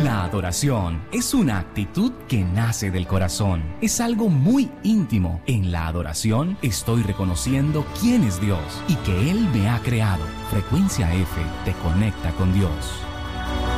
La adoración es una actitud que nace del corazón. Es algo muy íntimo. En la adoración estoy reconociendo quién es Dios y que Él me ha creado. Frecuencia F te conecta con Dios.